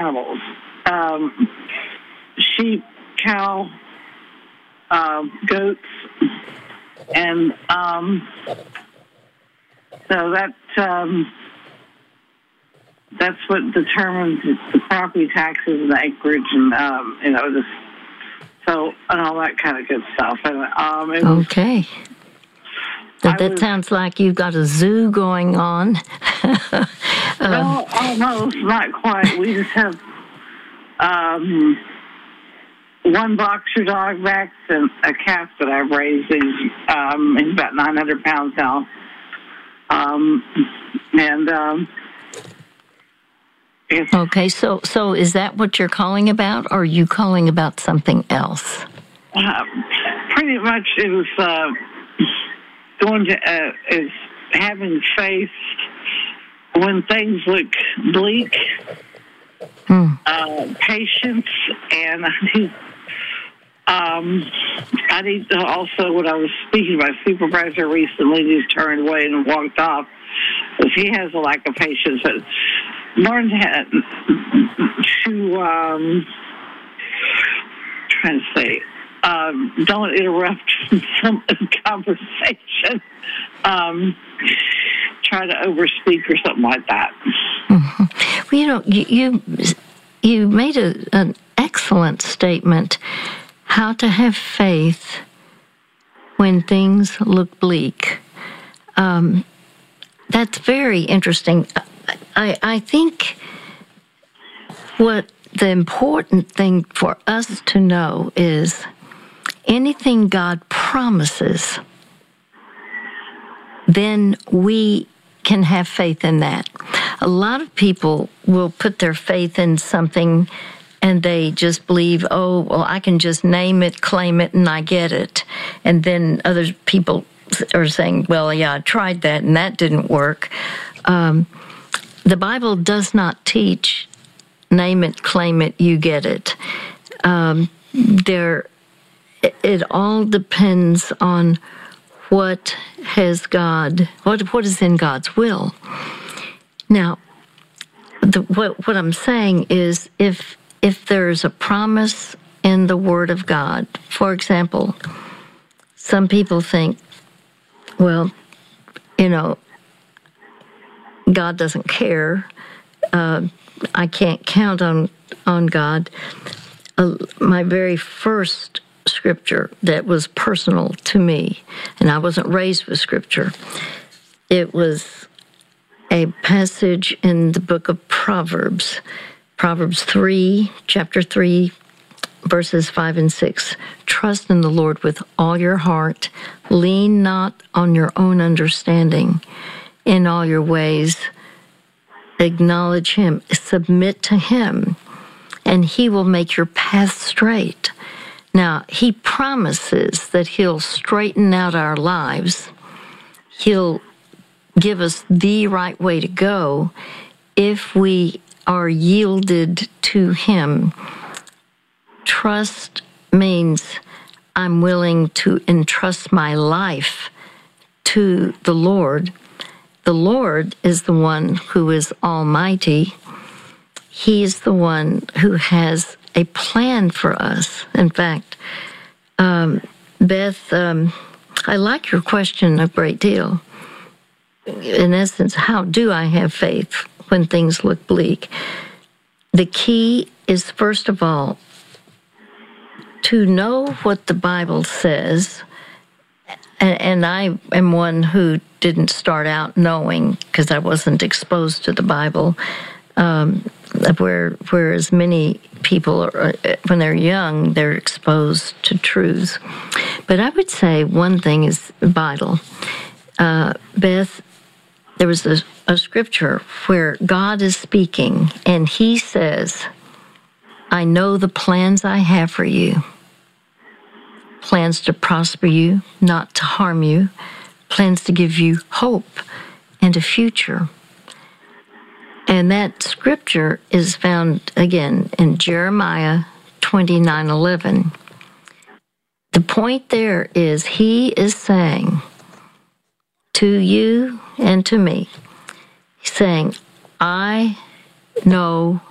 animals. Sheep, cow, goats, and so that's what determines the property taxes and the acreage, and and all that kind of good stuff. And okay. That sounds like you've got a zoo going on. No, almost, not quite. We just have one boxer dog, Max, and a calf that I've raised. He's about 900 pounds now. Okay, so is that what you're calling about, or are you calling about something else? Pretty much it was is having faith when things look bleak, patience, and I need to also, when I was speaking to my supervisor recently, he's turned away and walked off, because he has a lack of patience. But learn to trying to say, don't interrupt some conversation. Try to overspeak or something like that. Well, you made an excellent statement. How to have faith when things look bleak. That's very interesting. I think what the important thing for us to know is anything God promises, then we can have faith in that. A lot of people will put their faith in something and they just believe, oh, well, I can just name it, claim it, and I get it. And then other people are saying, well, yeah, I tried that and that didn't work. The Bible does not teach name it, claim it, you get it. It all depends on what is in God's will. Now, what I'm saying is, if there's a promise in the Word of God, for example, some people think, well, God doesn't care. I can't count on God. My very first scripture that was personal to me, and I wasn't raised with scripture, it was a passage in the book of Proverbs, chapter 3, verses 5 and 6. Trust in the Lord with all your heart. Lean not on your own understanding. In all your ways, acknowledge Him. Submit to Him, and He will make your path straight. Now, He promises that He'll straighten out our lives. He'll give us the right way to go if we are yielded to Him. Trust means I'm willing to entrust my life to the Lord. The Lord is the one who is almighty. He's the one who has a plan for us. In fact, Beth, I like your question a great deal. In essence, how do I have faith when things look bleak? The key is, first of all, to know what the Bible says. And I am one who didn't start out knowing, because I wasn't exposed to the Bible, whereas many people, when they're young, they're exposed to truths. But I would say one thing is vital. Beth, there was a scripture where God is speaking, and He says, I know the plans I have for you. Plans to prosper you, not to harm you. Plans to give you hope and a future. And that scripture is found, again, in Jeremiah 29:11. The point there is He is saying to you and to me, He's saying, I know